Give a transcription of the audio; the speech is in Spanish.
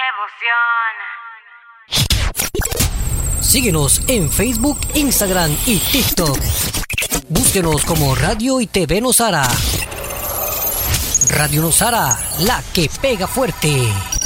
Síguenos en Facebook, Instagram y TikTok. Búsquenos como Radio y TV Nosara. Radio Nosara, la que pega fuerte.